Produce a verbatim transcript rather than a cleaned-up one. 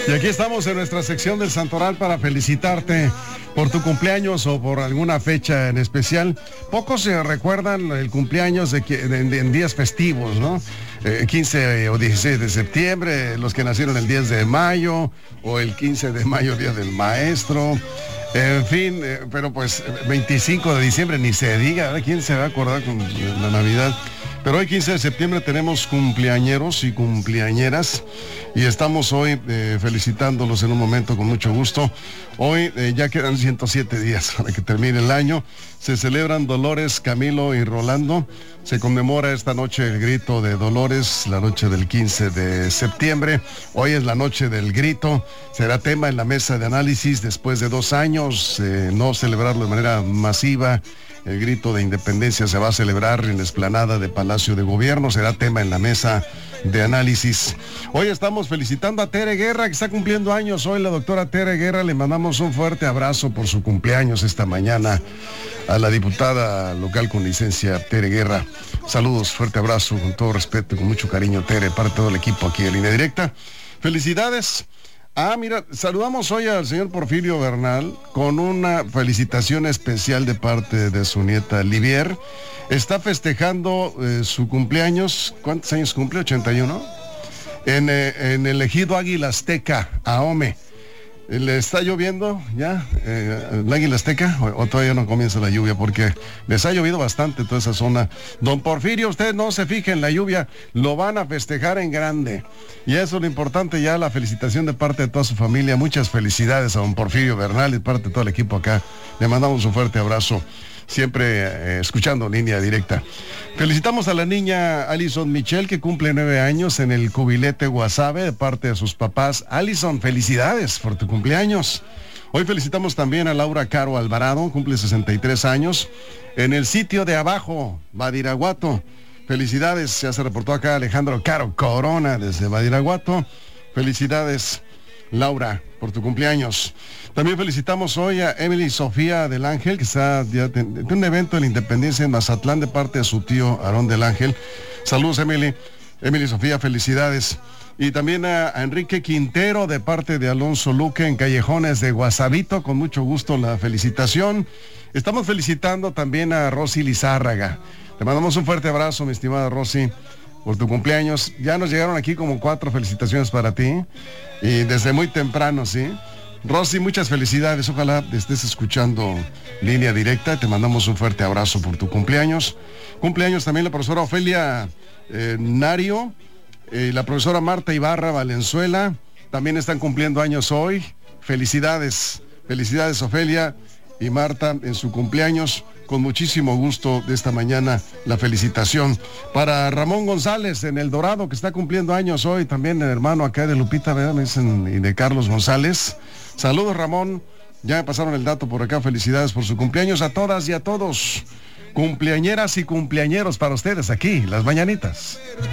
Y aquí estamos en nuestra sección del Santoral para felicitarte por tu cumpleaños o por alguna fecha en especial. Pocos se recuerdan el cumpleaños de, de, de en días festivos, ¿no? Eh, quince o dieciséis de septiembre, los que nacieron el diez de mayo o el quince de mayo, Día del Maestro. En fin, eh, pero pues veinticinco de diciembre ni se diga, ¿verdad? ¿Quién se va a acordar con la Navidad? Pero hoy quince de septiembre tenemos cumpleañeros y cumpleañeras y estamos hoy eh, felicitándolos en un momento con mucho gusto. Hoy eh, ya quedan ciento siete días para que termine el año. Se celebran Dolores, Camilo y Rolando. Se conmemora esta noche el grito de Dolores, la noche del quince de septiembre. Hoy es la noche del grito. Será tema en la mesa de análisis después de dos años, eh, no celebrarlo de manera masiva. El grito de independencia se va a celebrar en la explanada de Palacio de Gobierno, será tema en la mesa de análisis. Hoy estamos felicitando a Tere Guerra, que está cumpliendo años. Hoy la doctora Tere Guerra, le mandamos un fuerte abrazo por su cumpleaños esta mañana a la diputada local con licencia Tere Guerra. Saludos, fuerte abrazo, con todo respeto y con mucho cariño, Tere, para todo el equipo aquí en Línea Directa. Felicidades. Ah, mira, saludamos hoy al señor Porfirio Bernal con una felicitación especial de parte de su nieta Livier. Está festejando eh, su cumpleaños. ¿Cuántos años cumple? ¿ochenta y uno? En, eh, en el ejido Águila Azteca, Ahome. ¿Le está lloviendo ya eh, el Águila Azteca o, o todavía no comienza la lluvia? Porque les ha llovido bastante toda esa zona. Don Porfirio, usted no se fije en la lluvia, lo van a festejar en grande. Y eso es lo importante, ya la felicitación de parte de toda su familia. Muchas felicidades a don Porfirio Bernal y parte de todo el equipo acá. Le mandamos un fuerte abrazo. Siempre eh, escuchando Línea Directa. Felicitamos a la niña Alison Michelle, que cumple nueve años en el Cubilete Guasave de parte de sus papás. Alison, felicidades por tu cumpleaños. Hoy felicitamos también a Laura Caro Alvarado, cumple sesenta y tres años, en el sitio de abajo, Badiraguato. Felicidades, ya se reportó acá Alejandro Caro Corona desde Badiraguato. Felicidades, Laura, por tu cumpleaños. También felicitamos hoy a Emily Sofía del Ángel, que está ya de un evento de la Independencia en Mazatlán de parte de su tío Aarón del Ángel. Saludos, Emily. Emily Sofía, felicidades. Y también a, a Enrique Quintero de parte de Alonso Luque en Callejones de Guasavito, con mucho gusto la felicitación. Estamos felicitando también a Rosy Lizárraga. Te mandamos un fuerte abrazo, mi estimada Rosy, por tu cumpleaños. Ya nos llegaron aquí como cuatro felicitaciones para ti, y desde muy temprano, ¿sí? Rosy, muchas felicidades, ojalá estés escuchando Línea Directa, te mandamos un fuerte abrazo por tu cumpleaños. Cumpleaños también la profesora Ofelia eh, Nario, eh, la profesora Marta Ibarra Valenzuela, también están cumpliendo años hoy. Felicidades, felicidades Ofelia y Marta en su cumpleaños. Con muchísimo gusto de esta mañana la felicitación para Ramón González en El Dorado, que está cumpliendo años hoy, también el hermano acá de Lupita, ¿verdad? Me dicen, y de Carlos González. Saludos, Ramón, ya me pasaron el dato por acá, felicidades por su cumpleaños a todas y a todos, cumpleañeras y cumpleañeros para ustedes aquí, las mañanitas.